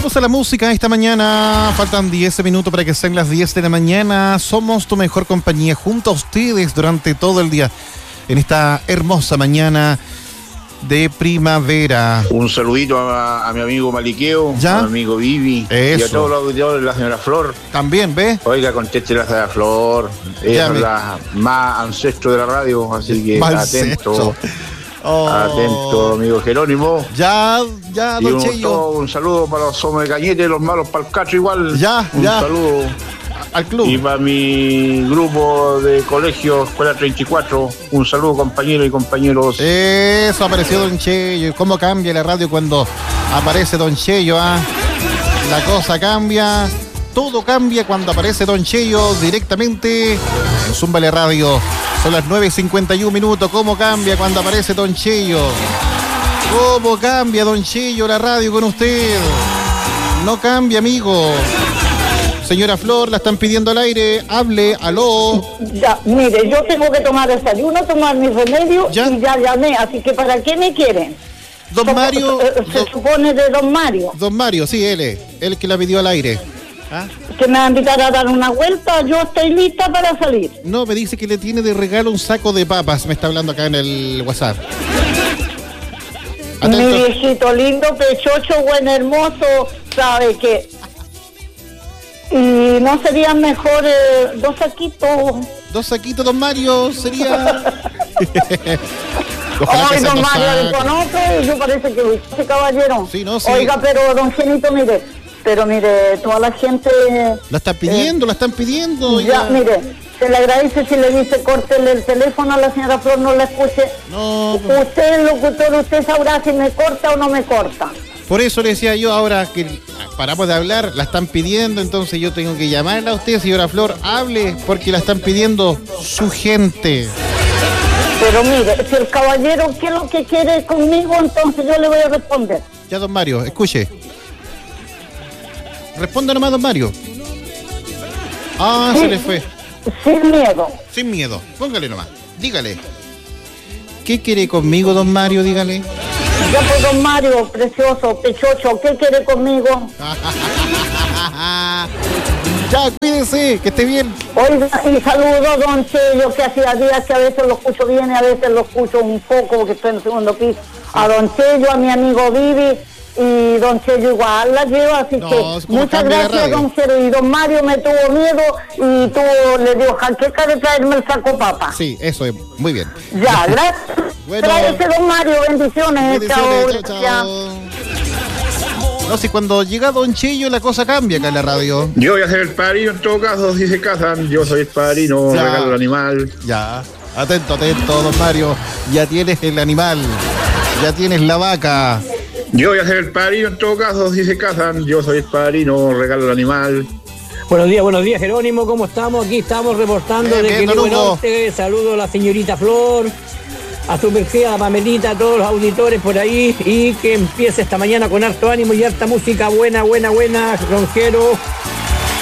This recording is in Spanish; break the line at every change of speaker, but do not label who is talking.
Atentos a la música esta mañana. Faltan 10 minutos para que sean las 10 de la mañana. Somos tu mejor compañía junto a ustedes durante todo el día en esta hermosa mañana de primavera.
Un saludito a mi amigo Maliqueo,
¿Ya?
a mi amigo Vivi.
Eso.
Y a todos los auditores de la señora Flor.
También, ¿ve?
Oiga, conteste la señora Flor. Ella es la más ancestro de la radio, así que atento. Atento, amigo Jerónimo.
Ya,
Y
don Cheyo.
un saludo para los somos de Cañete, los malos para el cacho igual. Un saludo
al club.
Y para mi grupo de colegio, Escuela 34, un saludo, compañeros y compañeros.
Eso, apareció don Cheyo. ¿Cómo cambia la radio cuando aparece don Cheyo? La cosa cambia. Todo cambia cuando aparece don Cheyo directamente en Zúmbale Radio. Son las 9:51 minutos. ¿Cómo cambia cuando aparece don Cheyo? ¿Cómo cambia don Cheyo la radio con usted? No cambia, amigo. Señora Flor, la están pidiendo al aire. Hable, aló.
Ya, mire, yo tengo que tomar desayuno, tomar mi remedio y ya llamé. Así que ¿para qué me quieren?
Don Mario.
Se supone de don Mario.
Don Mario, sí, él que la pidió al aire.
Que me va a invitar a dar una vuelta, yo estoy lista para salir.
No, me dice que le tiene de regalo un saco de papas, me está hablando acá en el WhatsApp.
Mi viejito lindo, pechocho, buen, hermoso, sabe que... Y no sería mejor 2 saquitos.
2 saquitos, don Mario, sería...
Ay, don Mario, ¿le conoce? Yo parece que ese caballero.
Sí, no, sí.
Oiga, pero don Genito, mire... Pero mire, toda la gente...
La están pidiendo.
Ya, mire, se le agradece si le dice córtele el teléfono a la señora Flor, no la escuche.
No.
Usted, el locutor, usted sabrá si me corta o no me corta.
Por eso le decía yo, ahora que paramos de hablar, la están pidiendo, entonces yo tengo que llamarla a usted, señora Flor, hable, porque la están pidiendo su gente.
Pero mire, si el caballero, ¿qué es lo que quiere conmigo? Entonces yo le voy a responder.
Ya, don Mario, escuche. Responda nomás, don Mario.
Sí,
se le fue.
Sin miedo.
Sin miedo. Póngale nomás. Dígale. ¿Qué quiere conmigo, don Mario? Dígale.
Ya pues, don Mario, precioso, pechocho, ¿qué quiere conmigo?
Ya, cuídese, que esté bien.
Oiga, y saludo a don Cheyo, que hacía días que a veces lo escucho bien y a veces lo escucho un poco porque estoy en el segundo piso. A don Cheyo, a mi amigo Vivi. Y don Cheyo igual la lleva, así que muchas gracias, don Cheyo. Y don Mario me tuvo miedo y le dio jaqueca de traerme el saco papa.
Sí, eso es, muy bien.
Ya, gracias.
Bueno.
Tráese, don Mario, bendiciones. Chao.
No sé, cuando llega don Cheyo la cosa cambia acá en la radio.
Yo voy a ser el padrino en todo caso, si se casan. Yo soy el padrino, regalo el animal.
Ya, atento, don Mario. Ya tienes el animal, ya tienes la vaca.
Yo voy a ser el padrino en todo caso, si se casan. Yo soy el padrino, regalo el animal.
Buenos días, Jerónimo, ¿cómo estamos? Aquí estamos reportando de que Norte. Saludo a la señorita Flor, a su merced, a Pamelita, a todos los auditores por ahí, y que empiece esta mañana con harto ánimo y harta música buena, Ronjero,